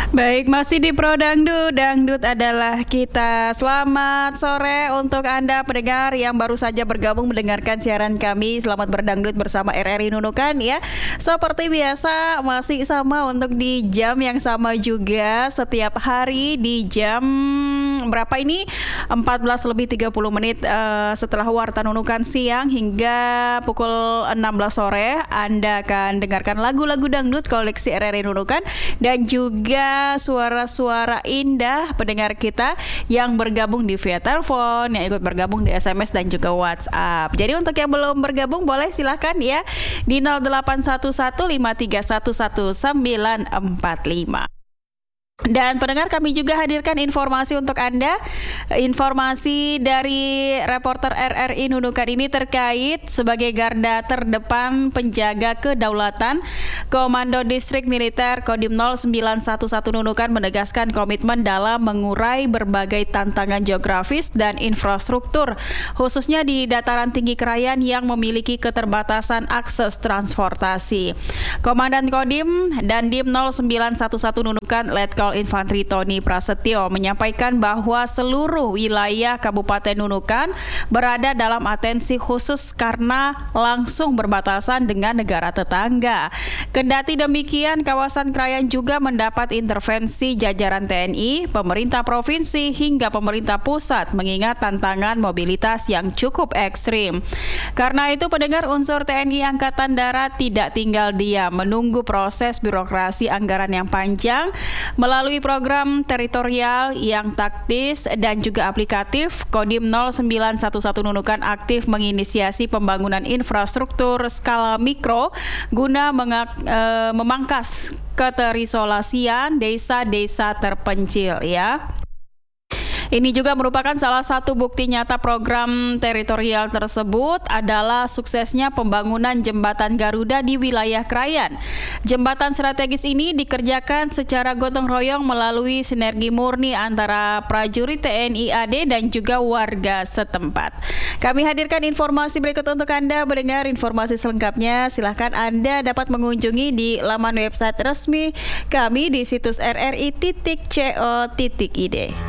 Baik, masih di Pro Dangdut. Dangdut adalah kita. Selamat sore untuk Anda pendengar yang baru saja bergabung mendengarkan siaran kami. Selamat berdangdut bersama RRI Nunukan ya. Seperti biasa masih sama untuk di jam yang sama juga setiap hari di jam berapa ini? 14:30 setelah Warta Nunukan siang hingga pukul 16 sore. Anda akan dengarkan lagu-lagu dangdut koleksi RRI Nunukan dan juga suara-suara indah pendengar kita yang bergabung di via telepon, yang ikut bergabung di SMS dan juga WhatsApp. Jadi untuk yang belum bergabung boleh silahkan ya di 081153111945. Dan pendengar, kami juga hadirkan informasi untuk Anda. Informasi dari reporter RRI Nunukan ini terkait sebagai garda terdepan penjaga kedaulatan. Komando Distrik Militer Kodim 0911 Nunukan menegaskan komitmen dalam mengurai berbagai tantangan geografis dan infrastruktur, khususnya di dataran tinggi Krayan yang memiliki keterbatasan akses transportasi. Komandan Kodim dan Dim 0911 Nunukan Letkol Infantri Tony Prasetyo menyampaikan bahwa seluruh wilayah Kabupaten Nunukan berada dalam atensi khusus karena langsung berbatasan dengan negara tetangga. Kendati demikian, kawasan Krayan juga mendapat intervensi jajaran TNI, pemerintah provinsi hingga pemerintah pusat mengingat tantangan mobilitas yang cukup ekstrim. Karena itu pendengar, unsur TNI Angkatan Darat tidak tinggal diam menunggu proses birokrasi anggaran yang panjang melalui program teritorial yang taktis dan juga aplikatif. Kodim 0911 Nunukan aktif menginisiasi pembangunan infrastruktur skala mikro guna memangkas keterisolasian desa-desa terpencil ya. Ini juga merupakan salah satu bukti nyata program teritorial tersebut adalah suksesnya pembangunan jembatan Garuda di wilayah Krayan. Jembatan strategis ini dikerjakan secara gotong royong melalui sinergi murni antara prajurit TNI AD dan juga warga setempat. Kami hadirkan informasi berikut untuk Anda. Mendengar informasi selengkapnya, silahkan Anda dapat mengunjungi di laman website resmi kami di situs rri.co.id.